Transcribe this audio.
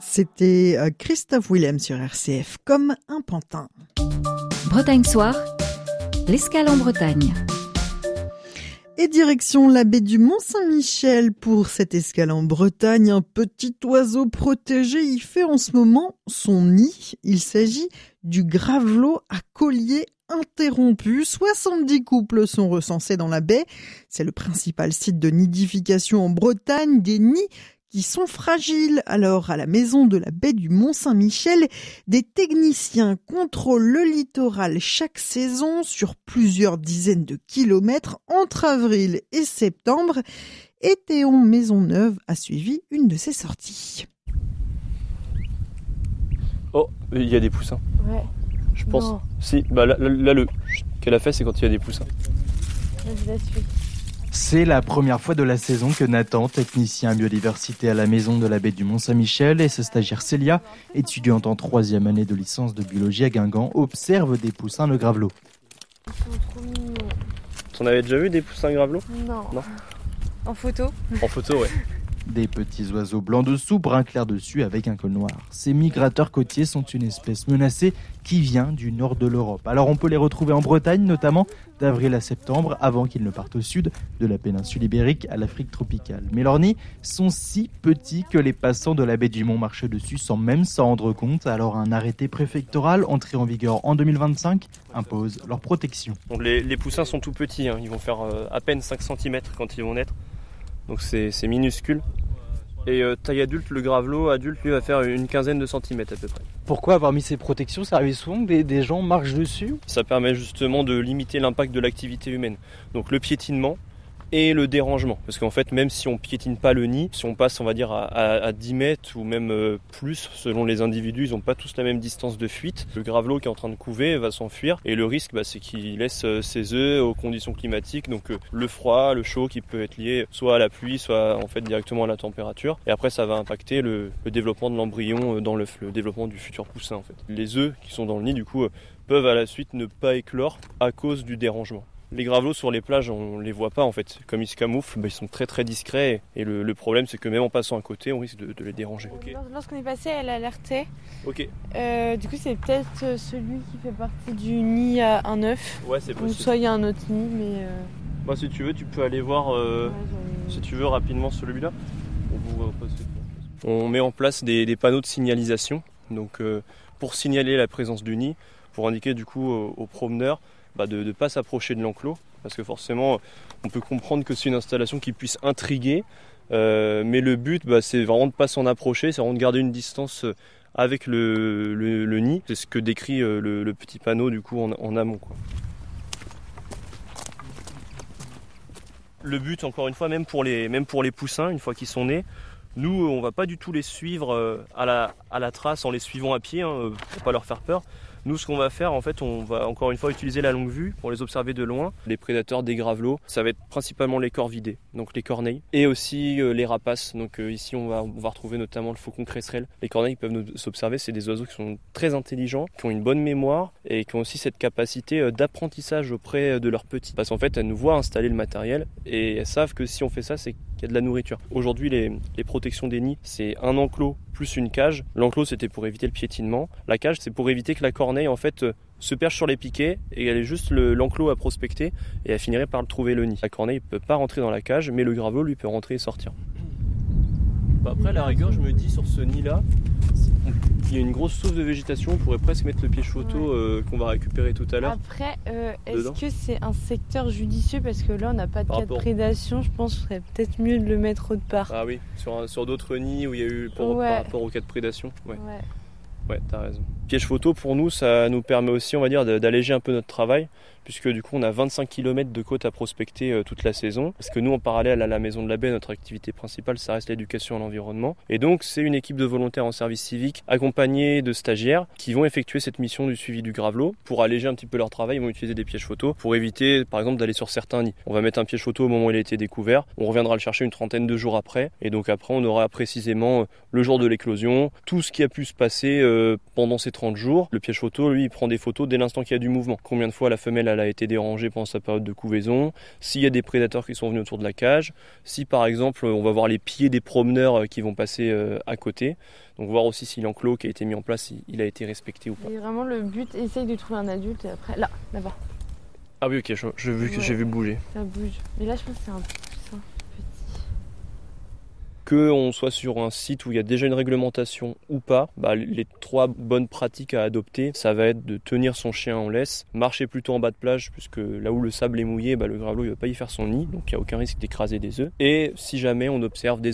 C'était Christophe Willem sur RCF, comme un pantin. Bretagne Soir, l'escale en Bretagne. Et direction la baie du Mont-Saint-Michel pour cette escale en Bretagne. Un petit oiseau protégé y fait en ce moment son nid. Il s'agit du gravelot à collier interrompu. 70 couples sont recensés dans la baie. C'est le principal site de nidification en Bretagne. Des nids qui sont fragiles. Alors, à la maison de la baie du Mont-Saint-Michel, des techniciens contrôlent le littoral chaque saison sur plusieurs dizaines de kilomètres entre avril et septembre. Et Théon Maisonneuve a suivi une de ces sorties. Oh, il y a des poussins. Ouais. Je pense. Non. Si, bah là le qu'elle a fait, c'est quand il y a des poussins. Là, je la suis. C'est la première fois de la saison que Nathan, technicien biodiversité à la maison de la baie du Mont-Saint-Michel, et sa stagiaire Célia, étudiante en 3e année de licence de biologie à Guingamp, observent des poussins de gravelot. Ils sont trop mignons. T'en avais déjà vu des poussins gravelots ? Non. Non. En photo ? En photo, ouais. Des petits oiseaux blancs dessous, brun clair dessus avec un col noir. Ces migrateurs côtiers sont une espèce menacée qui vient du nord de l'Europe. Alors on peut les retrouver en Bretagne, notamment d'avril à septembre, avant qu'ils ne partent au sud, de la péninsule ibérique à l'Afrique tropicale. Mais leurs nids sont si petits que les passants de la baie du Mont marchent dessus sans même s'en rendre compte. Alors un arrêté préfectoral, entré en vigueur en 2025, impose leur protection. Donc les poussins sont tout petits, hein. Ils vont faire à peine 5 cm quand ils vont naître. Donc c'est minuscule. Et taille adulte, le gravelot adulte, lui, va faire une quinzaine de centimètres à peu près. Pourquoi avoir mis ces protections ? Ça arrive souvent que des gens marchent dessus ? Ça permet justement de limiter l'impact de l'activité humaine. Donc le piétinement et le dérangement. Parce qu'en fait, même si on piétine pas le nid, si on passe, on va dire, à 10 mètres ou même plus, selon les individus, ils n'ont pas tous la même distance de fuite. Le gravelot qui est en train de couver va s'enfuir. Et le risque, c'est qu'il laisse ses œufs aux conditions climatiques. Donc le froid, le chaud qui peut être lié soit à la pluie, soit en fait directement à la température. Et après, ça va impacter le développement de l'embryon dans l'œuf, le développement du futur poussin en fait. Les œufs qui sont dans le nid, du coup, peuvent à la suite ne pas éclore à cause du dérangement. Les gravelots sur les plages, on les voit pas en fait. Comme ils se camouflent, ils sont très très discrets. Et le problème, c'est que même en passant à côté, on risque de les déranger. Okay. Lorsqu'on est passé, elle alertait. Ok. Du coup, c'est peut-être celui qui fait partie du nid à un œuf. Ouais, c'est possible. Ou soit il y a un autre nid, mais. Bah, si tu veux, tu peux aller voir. Si tu veux rapidement celui-là. On met en place des panneaux de signalisation. Donc, pour signaler la présence du nid, pour indiquer du coup aux promeneurs. De ne pas s'approcher de l'enclos, parce que forcément on peut comprendre que c'est une installation qui puisse intriguer, mais le but c'est vraiment de ne pas s'en approcher, c'est vraiment de garder une distance avec le nid. C'est ce que décrit le petit panneau du coup en amont, quoi. Le but, encore une fois, même pour les poussins, une fois qu'ils sont nés, nous on va pas du tout les suivre à la trace en les suivant à pied, pour pas leur faire peur. Nous, ce qu'on va faire, en fait, on va encore une fois utiliser la longue vue pour les observer de loin. Les prédateurs des gravelots, ça va être principalement les corvidés, donc les corneilles, et aussi les rapaces. Donc ici, on va retrouver notamment le faucon cresserelle. Les corneilles peuvent s'observer, c'est des oiseaux qui sont très intelligents, qui ont une bonne mémoire et qui ont aussi cette capacité d'apprentissage auprès de leurs petits. Parce qu'en fait, elles nous voient installer le matériel et elles savent que si on fait ça, c'est qu'il y a de la nourriture. Aujourd'hui, les protections des nids, c'est un enclos plus une cage. L'enclos, c'était pour éviter le piétinement. La cage, c'est pour éviter que la corneille, en fait, se perche sur les piquets et elle est juste l'enclos à prospecter et elle finirait par le trouver le nid. La corneille ne peut pas rentrer dans la cage, mais le gravelot, lui, peut rentrer et sortir. Après, à la rigueur, je me dis, sur ce nid-là, il y a une grosse source de végétation, on pourrait presque mettre le piège photo qu'on va récupérer tout à l'heure. Après, est-ce que c'est un secteur judicieux ? Parce que là, on n'a pas de cas de prédation, je pense que ce serait peut-être mieux de le mettre autre part. Ah oui, sur d'autres nids où il y a eu par rapport aux cas de prédation. Ouais, t'as raison. Piège photo, pour nous, ça nous permet aussi, on va dire, d'alléger un peu notre travail, puisque du coup, on a 25 km de côte à prospecter toute la saison. Parce que nous, en parallèle à la Maison de la Baie, notre activité principale, ça reste l'éducation à l'environnement. Et donc, c'est une équipe de volontaires en service civique, accompagnée de stagiaires, qui vont effectuer cette mission du suivi du gravelot. Pour alléger un petit peu leur travail, ils vont utiliser des pièges photos pour éviter, par exemple, d'aller sur certains nids. On va mettre un piège photo au moment où il a été découvert. On reviendra le chercher une trentaine de jours après. Et donc après, on aura précisément le jour de l'éclosion, tout ce qui a pu se passer pendant ces 30 jours. Le piège photo, lui, il prend des photos dès l'instant qu'il y a du mouvement. Combien de fois la femelle elle a été dérangée pendant sa période de couvaison, s'il y a des prédateurs qui sont venus autour de la cage, si par exemple on va voir les pieds des promeneurs qui vont passer à côté. Donc voir aussi si l'enclos qui a été mis en place, il a été respecté ou pas. Et vraiment le but, essaye de trouver un adulte et après, là-bas. Ah oui, ok, j'ai vu bouger. Ça bouge. Mais là je pense que c'est un poussin petit. Qu'on soit sur un site où il y a déjà une réglementation ou pas, les 3 bonnes pratiques à adopter, ça va être de tenir son chien en laisse, marcher plutôt en bas de plage, puisque là où le sable est mouillé, le gravelot ne va pas y faire son nid, donc il n'y a aucun risque d'écraser des œufs. Et si jamais on observe des